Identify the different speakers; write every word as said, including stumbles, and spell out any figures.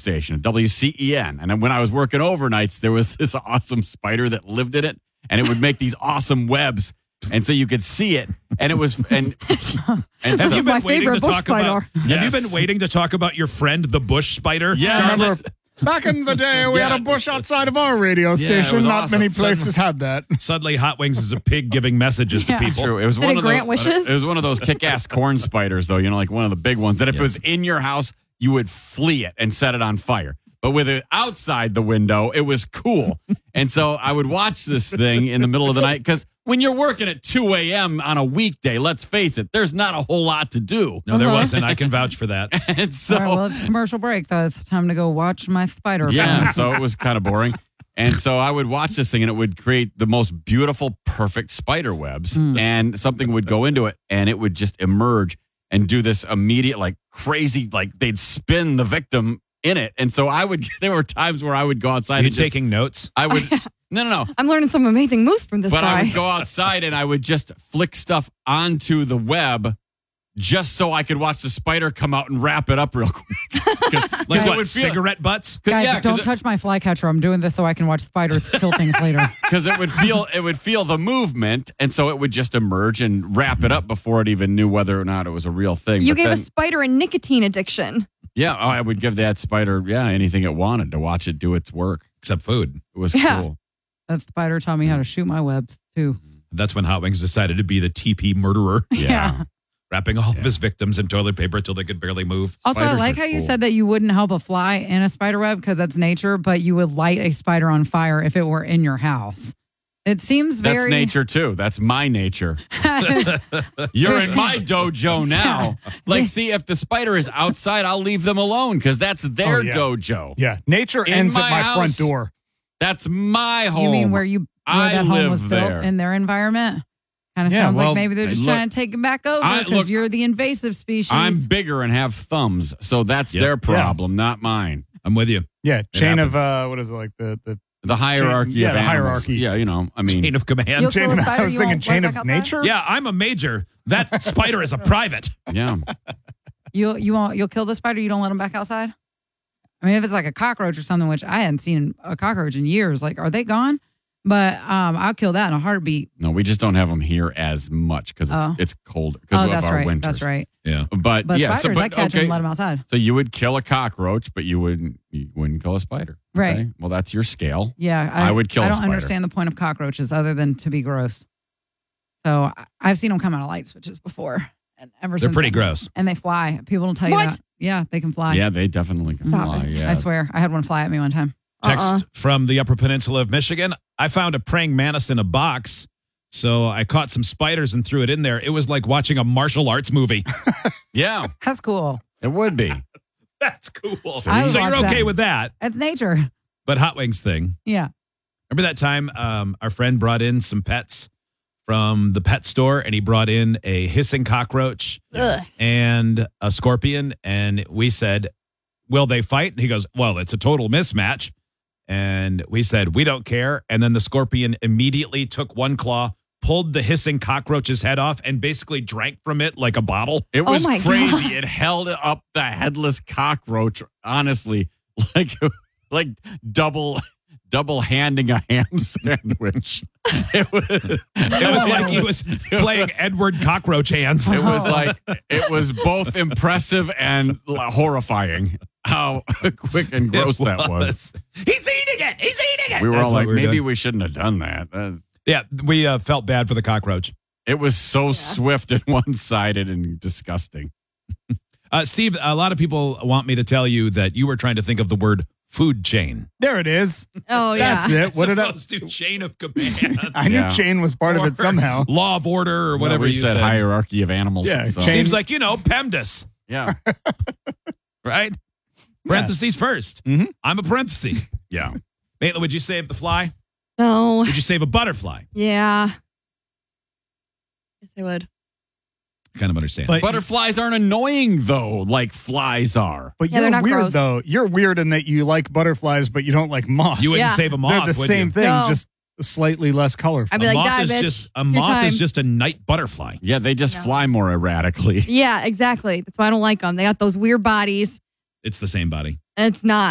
Speaker 1: station, W C E N. And then when I was working overnights, there was this awesome spider that lived in it, and it would make these awesome webs. And so you could see it, and it was and, and
Speaker 2: Have
Speaker 1: so,
Speaker 2: you been
Speaker 3: my
Speaker 2: waiting
Speaker 3: favorite
Speaker 2: to
Speaker 3: bush
Speaker 2: talk about?
Speaker 3: spider.
Speaker 2: Have you
Speaker 1: Yes.
Speaker 2: been waiting to talk about your friend, the bush spider?
Speaker 1: Yes.
Speaker 2: Charlotte?
Speaker 4: Back in the day, we
Speaker 1: Yeah.
Speaker 4: had a bush outside of our radio
Speaker 1: it
Speaker 4: station.
Speaker 1: was
Speaker 4: Not
Speaker 1: awesome.
Speaker 4: many places had that.
Speaker 2: Suddenly, Hot Wings is a pig giving messages
Speaker 3: Yeah.
Speaker 2: to people.
Speaker 1: True. It was
Speaker 3: Did
Speaker 1: one
Speaker 3: it
Speaker 1: of the,
Speaker 3: grant wishes?
Speaker 1: It was one of those kick-ass corn spiders, though. You know, like one of the big ones. That if it was in your house, you would flee it and set it on fire. But with it outside the window, it was cool. And so I would watch this thing in the middle of the night because when you're working at two a.m. on a weekday, let's face it, there's not a whole lot to do.
Speaker 2: No, there
Speaker 3: Uh-huh.
Speaker 2: wasn't. I can vouch for that.
Speaker 1: And so,
Speaker 3: All right, well, it's commercial break, though. It's time to go watch my spider.
Speaker 1: yeah, so it was kind of boring. And so I would watch this thing and it would create the most beautiful, perfect spider webs. And something would go into it and it would just emerge and do this immediate, like crazy, like they'd spin the victim in it. And so I would, there were times where I would go outside
Speaker 2: Are you
Speaker 1: and just,
Speaker 2: taking notes?
Speaker 1: I would, no, no, no.
Speaker 3: I'm learning some amazing moves from this
Speaker 1: But
Speaker 3: guy.
Speaker 1: I would go outside and I would just flick stuff onto the web just so I could watch the spider come out and wrap it up real quick.
Speaker 2: Like
Speaker 1: it
Speaker 2: what,
Speaker 1: would feel-
Speaker 2: cigarette butts?
Speaker 3: Guys,
Speaker 1: yeah,
Speaker 3: don't
Speaker 1: it,
Speaker 3: touch my flycatcher. I'm doing this so I can watch spiders kill things later.
Speaker 1: because it would feel it would feel the movement, and so it would just emerge and wrap it up before it even knew whether or not it was a real thing.
Speaker 3: You
Speaker 1: But
Speaker 3: gave
Speaker 1: then,
Speaker 3: a spider a nicotine addiction.
Speaker 1: yeah, oh, I would give that spider yeah anything it wanted to watch it do its work.
Speaker 2: Except food.
Speaker 1: It was
Speaker 3: Yeah.
Speaker 1: cool.
Speaker 3: That spider taught me how to shoot my webs, too.
Speaker 2: That's when Hot Wings decided to be the T P murderer,
Speaker 1: Yeah.
Speaker 2: wrapping all of his victims in toilet paper until they could barely move.
Speaker 3: Also, I
Speaker 1: Spiders
Speaker 3: like
Speaker 1: are
Speaker 3: how you
Speaker 1: cool.
Speaker 3: said that you wouldn't help a fly in a spider web because that's nature, but you would light a spider on fire if it were in your house. It seems
Speaker 1: That's
Speaker 3: very
Speaker 1: nature too. That's my nature. You're in my dojo now. Like, see, if the spider is outside, I'll leave them alone because that's their
Speaker 4: Oh, yeah.
Speaker 1: dojo.
Speaker 4: Yeah, nature
Speaker 1: In
Speaker 4: ends
Speaker 1: my
Speaker 4: at my
Speaker 1: house.
Speaker 4: front door.
Speaker 1: That's my home.
Speaker 3: You mean where you where
Speaker 1: I
Speaker 3: that home was
Speaker 1: live
Speaker 3: built
Speaker 1: there.
Speaker 3: in their environment? Kind of
Speaker 4: Yeah,
Speaker 3: sounds
Speaker 4: well,
Speaker 3: like maybe they're just
Speaker 1: look-
Speaker 3: trying to take it back over
Speaker 1: I-
Speaker 3: because
Speaker 1: look,
Speaker 3: you're the invasive species.
Speaker 1: I'm bigger and have thumbs, so that's
Speaker 2: Yep.
Speaker 1: their problem, not mine.
Speaker 2: I'm with you.
Speaker 4: Yeah, chain of
Speaker 2: happens.
Speaker 4: uh, what is it like the the
Speaker 1: The hierarchy
Speaker 4: yeah,
Speaker 1: of
Speaker 4: the
Speaker 1: animals.
Speaker 4: hierarchy.
Speaker 1: Yeah, you know, I mean,
Speaker 2: Chain of command.
Speaker 3: You'll
Speaker 4: chain?
Speaker 3: kill a
Speaker 4: Of,
Speaker 3: spider,
Speaker 4: I was
Speaker 3: you
Speaker 4: thinking
Speaker 3: won't
Speaker 4: chain
Speaker 3: let
Speaker 4: of
Speaker 3: back outside?
Speaker 4: nature.
Speaker 2: Yeah, I'm a major. That spider is a private.
Speaker 1: yeah.
Speaker 3: You you won't you'll kill the spider. You don't let them back outside. I mean, if it's like a cockroach or something, which I hadn't seen a cockroach in years, like are they gone? But um, I'll kill that in a heartbeat.
Speaker 1: No, we just don't have them here as much because it's,
Speaker 3: Oh.
Speaker 1: it's cold because
Speaker 3: Oh,
Speaker 1: of
Speaker 3: that's
Speaker 1: our
Speaker 3: right.
Speaker 1: winters.
Speaker 3: That's right.
Speaker 2: Yeah.
Speaker 1: But,
Speaker 3: But
Speaker 1: yeah,
Speaker 3: spiders,
Speaker 1: so,
Speaker 3: I
Speaker 1: but,
Speaker 3: catch them
Speaker 1: okay.
Speaker 3: and let them outside.
Speaker 1: So you would kill a cockroach, but you wouldn't you wouldn't kill a spider.
Speaker 3: Right.
Speaker 1: Okay? Well, that's your scale.
Speaker 3: Yeah,
Speaker 1: I would kill
Speaker 3: I
Speaker 1: a
Speaker 3: don't
Speaker 1: spider.
Speaker 3: understand the point of cockroaches other than to be gross. So I- I've seen them come out of light switches before, and ever
Speaker 2: They're
Speaker 3: since
Speaker 2: pretty
Speaker 3: then-
Speaker 2: gross.
Speaker 3: and they fly. People don't tell you What? that. Yeah, they can fly.
Speaker 1: Yeah, they definitely can
Speaker 3: Stop
Speaker 1: fly.
Speaker 3: it!
Speaker 1: Yeah.
Speaker 3: I swear, I had one fly at me one time.
Speaker 2: Text
Speaker 3: Uh-uh.
Speaker 2: from the Upper Peninsula of Michigan. I found a praying mantis in a box. So I caught some spiders and threw it in there. It was like watching a martial arts movie.
Speaker 1: Yeah,
Speaker 3: That's cool.
Speaker 1: it would be.
Speaker 2: That's cool.
Speaker 1: I
Speaker 2: So
Speaker 3: would
Speaker 2: you're
Speaker 3: watch
Speaker 2: okay
Speaker 3: that.
Speaker 2: with that.
Speaker 3: It's nature.
Speaker 2: But Hot Wings thing.
Speaker 3: Yeah.
Speaker 2: Remember that time um, our friend brought in some pets from the pet store and he brought in a hissing cockroach
Speaker 3: Ugh.
Speaker 2: and a scorpion. And we said, will they fight? And he goes, well, it's a total mismatch. And we said, we don't care. And then the scorpion immediately took one claw, pulled the hissing cockroach's head off, and basically drank from it like a bottle.
Speaker 1: It
Speaker 3: Oh
Speaker 1: was
Speaker 3: my
Speaker 1: crazy.
Speaker 3: God.
Speaker 1: It held up the headless cockroach, honestly, like like double double handing a ham sandwich. It was,
Speaker 2: It was like he was playing Edward Cockroach Hands.
Speaker 1: It was like it was both impressive and horrifying how quick and gross
Speaker 2: It
Speaker 1: that was.
Speaker 2: He's eating it. He's eating it.
Speaker 1: We were
Speaker 2: That's
Speaker 1: all
Speaker 2: what
Speaker 1: like,
Speaker 2: we were
Speaker 1: maybe
Speaker 2: doing.
Speaker 1: we shouldn't have done that. Uh,
Speaker 2: Yeah, we uh, felt bad for the cockroach.
Speaker 1: it was so swift and one sided and disgusting.
Speaker 2: Uh, Steve, a lot of people want me to tell you that you were trying to think of the word food chain.
Speaker 4: There it is.
Speaker 3: Oh yeah.
Speaker 4: That's it. What did I?
Speaker 2: Opposed to chain of command.
Speaker 4: I knew
Speaker 1: Yeah.
Speaker 4: chain was part of it
Speaker 2: Or
Speaker 4: somehow.
Speaker 2: Law of order or whatever
Speaker 1: we
Speaker 2: you
Speaker 1: said,
Speaker 2: said.
Speaker 1: hierarchy of animals.
Speaker 4: Yeah,
Speaker 1: so-
Speaker 4: chain-
Speaker 2: Seems like, you know, PEMDAS,
Speaker 1: yeah,
Speaker 2: right? Parentheses first.
Speaker 4: Mhm.
Speaker 2: I'm a parenthesis.
Speaker 1: yeah.
Speaker 2: Maitland, would you save the fly?
Speaker 3: No.
Speaker 2: Would you save a butterfly?
Speaker 3: Yeah. Yes, I would.
Speaker 2: Kind of understand.
Speaker 4: But-
Speaker 1: Butterflies aren't annoying though, like flies are.
Speaker 4: But
Speaker 3: Yeah, they're
Speaker 4: you're
Speaker 3: not
Speaker 4: weird
Speaker 3: gross.
Speaker 4: though. You're weird in that you like butterflies, but you don't like moths.
Speaker 2: you wouldn't
Speaker 3: Yeah.
Speaker 2: save a
Speaker 4: They're
Speaker 2: moth,
Speaker 4: the
Speaker 2: would
Speaker 4: same
Speaker 2: you?
Speaker 4: thing,
Speaker 3: No.
Speaker 4: just slightly less colorful.
Speaker 3: I'd be
Speaker 2: a
Speaker 3: like,
Speaker 2: moth
Speaker 3: die,
Speaker 2: is
Speaker 3: bitch.
Speaker 2: just a
Speaker 3: It's your
Speaker 2: moth is
Speaker 3: time.
Speaker 2: just a night butterfly.
Speaker 1: Yeah, they just
Speaker 3: No.
Speaker 1: fly more erratically.
Speaker 3: Yeah, exactly. That's why I don't like them. They got those weird bodies,
Speaker 2: It's the same body.
Speaker 3: and it's not.